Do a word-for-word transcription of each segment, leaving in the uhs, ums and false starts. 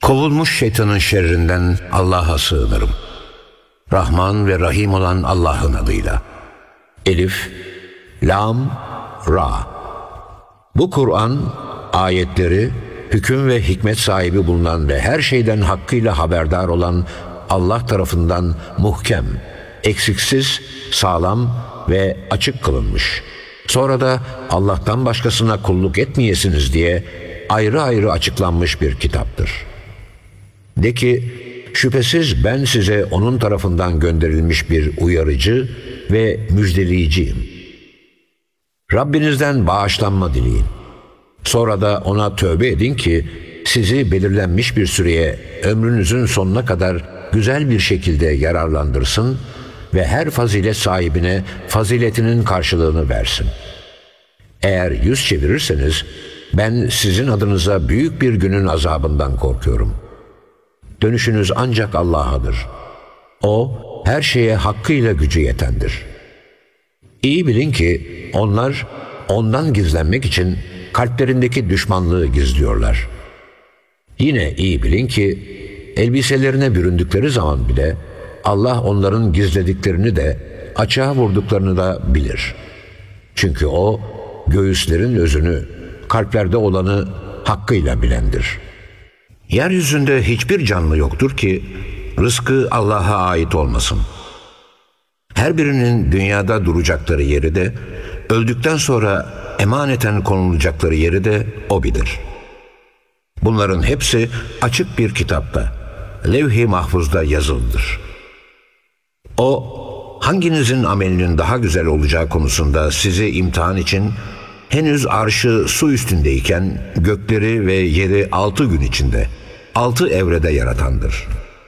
Kovulmuş şeytanın şerrinden Allah'a sığınırım. Rahman ve Rahim olan Allah'ın adıyla. Elif, Lam, Ra. Bu Kur'an, ayetleri, hüküm ve hikmet sahibi bulunan ve her şeyden hakkıyla haberdar olan Allah tarafından muhkem, eksiksiz, sağlam ve açık kılınmış. Sonra da Allah'tan başkasına kulluk etmeyesiniz diye ayrı ayrı açıklanmış bir kitaptır. De ki, şüphesiz ben size onun tarafından gönderilmiş bir uyarıcı ve müjdeleyiciyim. Rabbinizden bağışlanma dileyin. Sonra da ona tövbe edin ki sizi belirlenmiş bir süreye ömrünüzün sonuna kadar güzel bir şekilde yararlandırsın ve her fazilet sahibine faziletinin karşılığını versin. Eğer yüz çevirirseniz ben sizin adınıza büyük bir günün azabından korkuyorum. Dönüşünüz ancak Allah'adır. O her şeye hakkıyla gücü yetendir. İyi bilin ki onlar ondan gizlenmek için kalplerindeki düşmanlığı gizliyorlar. Yine iyi bilin ki elbiselerine büründükleri zaman bile Allah onların gizlediklerini de açığa vurduklarını da bilir. Çünkü O göğüslerin özünü, kalplerde olanı hakkıyla bilendir. Yeryüzünde hiçbir canlı yoktur ki rızkı Allah'a ait olmasın. Her birinin dünyada duracakları yeri de, öldükten sonra emaneten konulacakları yeri de O bilir. Bunların hepsi açık bir kitapta, levh-i mahfuzda yazılıdır. O, hanginizin amelinin daha güzel olacağı konusunda sizi imtihan için henüz arşı su üstündeyken gökleri ve yeri altı gün içinde, altı evrede yaratandır.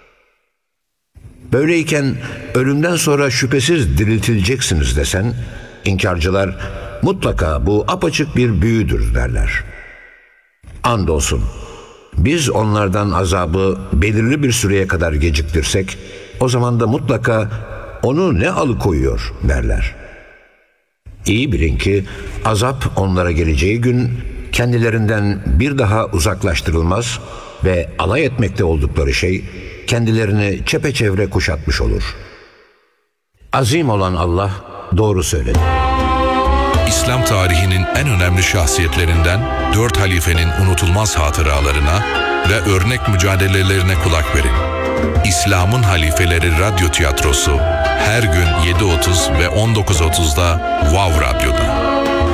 Böyleyken ölümden sonra şüphesiz diriltileceksiniz desen, inkarcılar mutlaka bu apaçık bir büyüdür derler. Andolsun, biz onlardan azabı belirli bir süreye kadar geciktirsek, o zaman da mutlaka onu ne alıkoyuyor derler. İyi bilin ki azap onlara geleceği gün kendilerinden bir daha uzaklaştırılmaz ve alay etmekte oldukları şey kendilerini çepeçevre kuşatmış olur. Azim olan Allah doğru söyledi. İslam tarihinin en önemli şahsiyetlerinden dört halifenin unutulmaz hatıralarına ve örnek mücadelelerine kulak verin. İslam'ın Halifeleri Radyo Tiyatrosu her gün yedi otuz ve on dokuz otuzda Wow Radyo'da.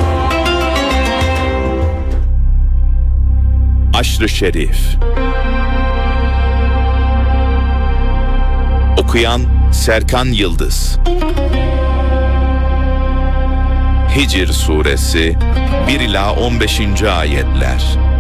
Aşr-ı Şerif. Okuyan Serkan Yıldız. Hicr Suresi bir ila on beşinci ayetler.